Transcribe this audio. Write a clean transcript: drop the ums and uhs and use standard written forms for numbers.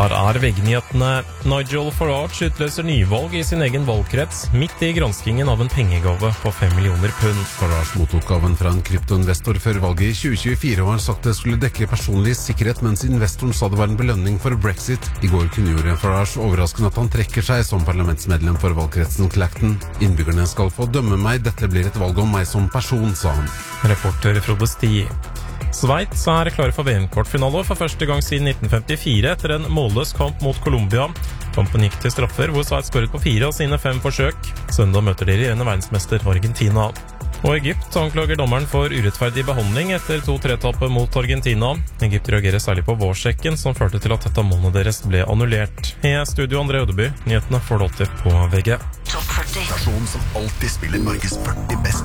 Her VG-nyhetene. Nigel Farage utløser nyvalg I sin egen valgkrets, midt I granskingen av en pengegave på 5 millioner pund. Farage mottok gaven fra en kryptoinvestor før valget I 2024, og han sagt det skulle dekke personlig sikkerhet, mens investoren sa det var en belønning for Brexit. I går kunngjorde Farage overraskende at han trekker seg som parlamentsmedlem for valgkretsen Clacton. Innbyggerne skal få dømme meg, dette blir et valg om meg som person, sa han. Reporter Frode Sti. Sveits klare for VM-kortfinale for første gang siden 1954 etter en målløs kamp mot Colombia. Kampen gikk til straffer, hvor Sveits skåret på 4 av sine 5 forsøk. Søndag møter de regjerende verdensmester Argentina. Og Egypt anklager dommeren for urettferdig behandling etter 2-3-tappet mot Argentina. Egypt reagerer særlig på vårsjekken, som førte til at et av målene deres ble annullert. I studio André Ødeby, nyhetene får du alltid på VG. Topp 40. Stasjonen som alltid spiller Norges 40 beste